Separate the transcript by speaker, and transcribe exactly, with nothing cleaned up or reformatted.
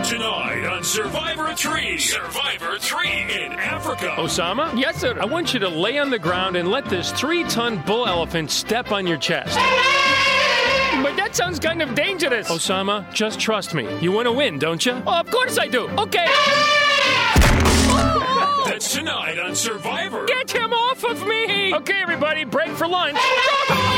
Speaker 1: Tonight on Survivor three. Survivor three in Africa.
Speaker 2: Osama?
Speaker 3: Yes, sir.
Speaker 2: I want you to lay on the ground and let this three-ton bull elephant step on your chest.
Speaker 3: But that sounds kind of dangerous.
Speaker 2: Osama, just trust me. You want to win, don't you?
Speaker 3: Oh, of course I do. Okay.
Speaker 1: That's tonight on Survivor.
Speaker 3: Get him off of me.
Speaker 2: Okay, everybody, break for lunch.